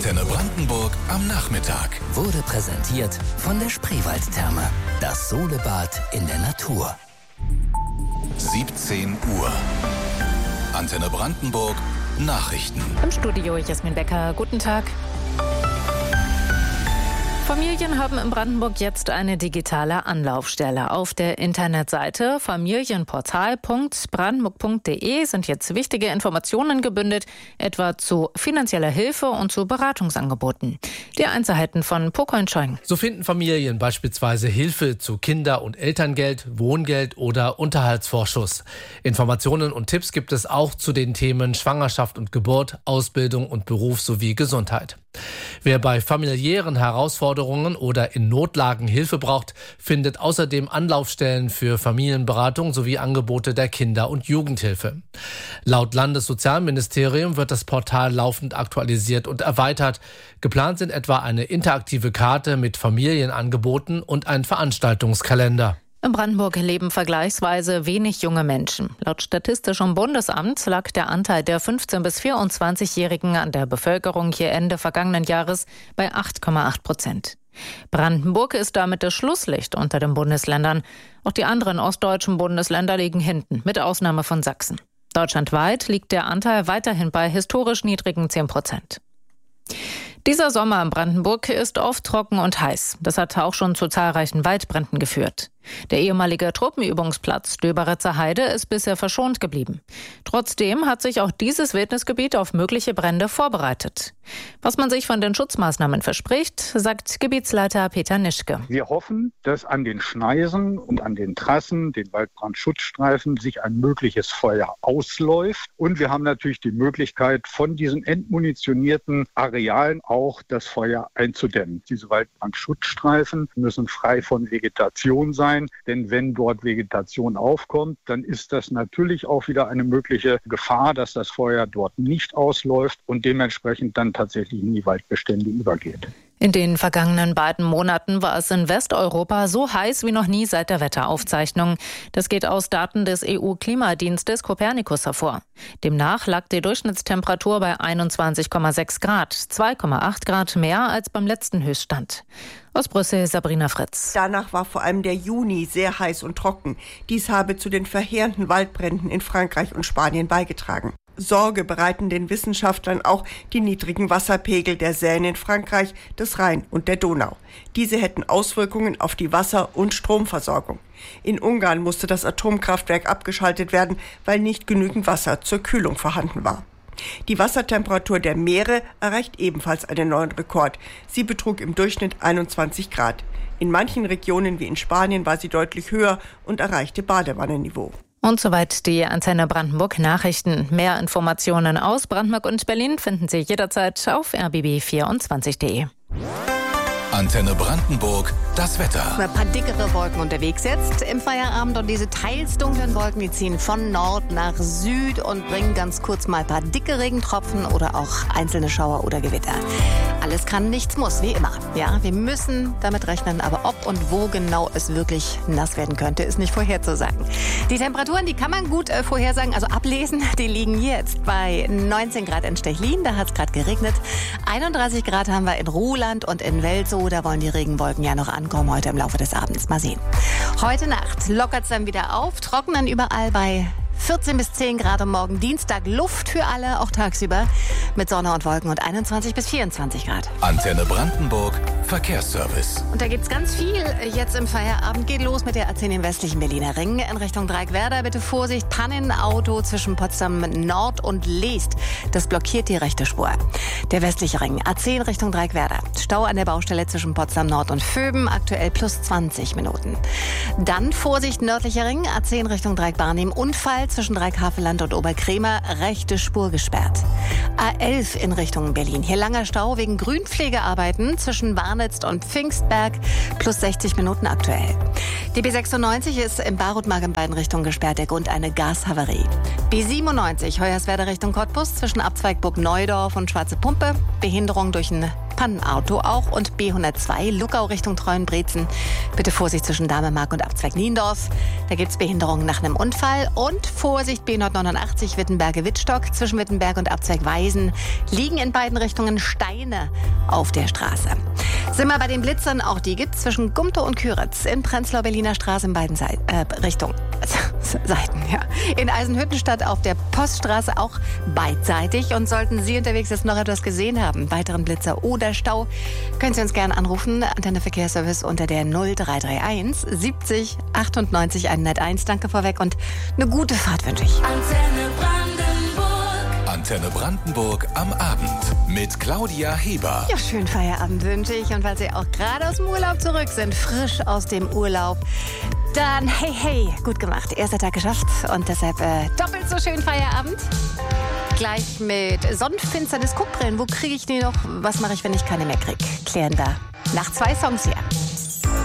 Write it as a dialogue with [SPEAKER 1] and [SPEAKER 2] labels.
[SPEAKER 1] Antenne Brandenburg am Nachmittag.
[SPEAKER 2] Wurde präsentiert von der Spreewaldtherme. Das Solebad in der Natur.
[SPEAKER 1] 17 Uhr. Antenne Brandenburg Nachrichten.
[SPEAKER 3] Im Studio Jasmin Becker. Guten Tag. Familien haben in Brandenburg jetzt eine digitale Anlaufstelle. Auf der Internetseite familienportal.brandenburg.de sind jetzt wichtige Informationen gebündelt, etwa zu finanzieller Hilfe und zu Beratungsangeboten. Die Einzelheiten von Pocoin Scheugen.
[SPEAKER 4] So finden Familien beispielsweise Hilfe zu Kinder- und Elterngeld, Wohngeld oder Unterhaltsvorschuss. Informationen und Tipps gibt es auch zu den Themen Schwangerschaft und Geburt, Ausbildung und Beruf sowie Gesundheit. Wer bei familiären Herausforderungen oder in Notlagen Hilfe braucht, findet außerdem Anlaufstellen für Familienberatung sowie Angebote der Kinder- und Jugendhilfe. Laut Landessozialministerium wird das Portal laufend aktualisiert und erweitert. Geplant sind etwa eine interaktive Karte mit Familienangeboten und ein Veranstaltungskalender.
[SPEAKER 3] In Brandenburg leben vergleichsweise wenig junge Menschen. Laut Statistischem Bundesamt lag der Anteil der 15- bis 24-Jährigen an der Bevölkerung hier Ende vergangenen Jahres bei 8,8%. Brandenburg ist damit das Schlusslicht unter den Bundesländern. Auch die anderen ostdeutschen Bundesländer liegen hinten, mit Ausnahme von Sachsen. Deutschlandweit liegt der Anteil weiterhin bei historisch niedrigen 10%. Dieser Sommer in Brandenburg ist oft trocken und heiß. Das hat auch schon zu zahlreichen Waldbränden geführt. Der ehemalige Truppenübungsplatz Stöberitzer Heide ist bisher verschont geblieben. Trotzdem hat sich auch dieses Wildnisgebiet auf mögliche Brände vorbereitet. Was man sich von den Schutzmaßnahmen verspricht, sagt Gebietsleiter Peter Nischke.
[SPEAKER 5] Wir hoffen, dass an den Schneisen und an den Trassen, den Waldbrandschutzstreifen, sich ein mögliches Feuer ausläuft. Und wir haben natürlich die Möglichkeit, von diesen entmunitionierten Arealen auch das Feuer einzudämmen. Diese Waldbrandschutzstreifen müssen frei von Vegetation sein. Denn wenn dort Vegetation aufkommt, dann ist das natürlich auch wieder eine mögliche Gefahr, dass das Feuer dort nicht ausläuft und dementsprechend dann tatsächlich in die Waldbestände übergeht.
[SPEAKER 3] In den vergangenen beiden Monaten war es in Westeuropa so heiß wie noch nie seit der Wetteraufzeichnung. Das geht aus Daten des EU-Klimadienstes Copernicus hervor. Demnach lag die Durchschnittstemperatur bei 21,6 Grad, 2,8 Grad mehr als beim letzten Höchststand. Aus Brüssel Sabrina Fritz.
[SPEAKER 6] Danach war vor allem der Juni sehr heiß und trocken. Dies habe zu den verheerenden Waldbränden in Frankreich und Spanien beigetragen. Sorge bereiten den Wissenschaftlern auch die niedrigen Wasserpegel der Seine in Frankreich, des Rhein und der Donau. Diese hätten Auswirkungen auf die Wasser- und Stromversorgung. In Ungarn musste das Atomkraftwerk abgeschaltet werden, weil nicht genügend Wasser zur Kühlung vorhanden war. Die Wassertemperatur der Meere erreicht ebenfalls einen neuen Rekord. Sie betrug im Durchschnitt 21 Grad. In manchen Regionen wie in Spanien war sie deutlich höher und erreichte Badewannenniveau.
[SPEAKER 3] Und soweit die Antenne Brandenburg Nachrichten. Mehr Informationen aus Brandenburg und Berlin finden Sie jederzeit auf rbb24.de.
[SPEAKER 1] Antenne Brandenburg, das Wetter.
[SPEAKER 7] Ein paar dickere Wolken unterwegs jetzt im Feierabend und diese teils dunklen Wolken, die ziehen von Nord nach Süd und bringen ganz kurz mal ein paar dicke Regentropfen oder auch einzelne Schauer oder Gewitter. Alles kann, nichts muss, wie immer. Ja, wir müssen damit rechnen, aber ob und wo genau es wirklich nass werden könnte, ist nicht vorherzusagen. Die Temperaturen, die kann man gut vorhersagen, also ablesen. Die liegen jetzt bei 19 Grad in Stechlin, da hat es gerade geregnet. 31 Grad haben wir in Ruhland und in Welzow, da wollen die Regenwolken ja noch ankommen heute im Laufe des Abends. Mal sehen. Heute Nacht lockert es dann wieder auf, trocknen überall bei 14 bis 10 Grad am Morgen Dienstag, Luft für alle, auch tagsüber, mit Sonne und Wolken und 21 bis 24 Grad.
[SPEAKER 1] Antenne Brandenburg, Verkehrsservice.
[SPEAKER 7] Und da gibt's ganz viel jetzt im Feierabend. Geht los mit der A10 im westlichen Berliner Ring in Richtung Dreieckwerder. Bitte Vorsicht, Pannenauto zwischen Potsdam Nord und Leest. Das blockiert die rechte Spur. Der westliche Ring, A10 Richtung Dreieckwerder. Stau an der Baustelle zwischen Potsdam Nord und Vöben, aktuell plus 20 Minuten. Dann Vorsicht, nördlicher Ring, A10 Richtung Dreieck-Barnim. Unfall zwischen Dreieck-Havelland und Oberkremer, rechte Spur gesperrt. A11 in Richtung Berlin. Hier langer Stau wegen Grünpflegearbeiten zwischen Warnitz und Pfingstberg, plus 60 Minuten aktuell. Die B96 ist im Barutmark in beiden Richtungen gesperrt, der Grund eine Gashavarie. B97 Hoyerswerda Richtung Cottbus zwischen Abzweig Burg Neudorf und Schwarze Pumpe, Behinderung durch ein Pannenauto auch. Und B102 Luckau Richtung Treuenbrezen. Bitte Vorsicht zwischen Damemark und Abzweig Niendorf. Da gibt es Behinderungen nach einem Unfall. Und Vorsicht B189 Wittenberge-Wittstock zwischen Wittenberg und Abzweig Weisen. Liegen in beiden Richtungen Steine auf der Straße. Sind wir bei den Blitzern, auch die gibt es zwischen Gumtow und Küritz in Prenzlau-Berliner Straße in beiden Richtungen. Seiten, ja. In Eisenhüttenstadt auf der Poststraße auch beidseitig. Und sollten Sie unterwegs jetzt noch etwas gesehen haben, weiteren Blitzer oder Stau, können Sie uns gerne anrufen. Antenne Verkehrsservice unter der 0331 70 98 101. Danke vorweg und eine gute Fahrt wünsche ich.
[SPEAKER 1] Antenne Brandenburg. Antenne Brandenburg am Abend mit Claudia Heber.
[SPEAKER 7] Ja, schönen Feierabend wünsche ich. Und weil Sie auch gerade aus dem Urlaub zurück sind, frisch aus dem Urlaub, dann hey, gut gemacht. Erster Tag geschafft und deshalb doppelt so schön Feierabend. Gleich mit Sonnenfinsternis, Guckbrillen. Wo kriege ich die noch? Was mache ich, wenn ich keine mehr kriege? Klären wir nach 2 Songs hier.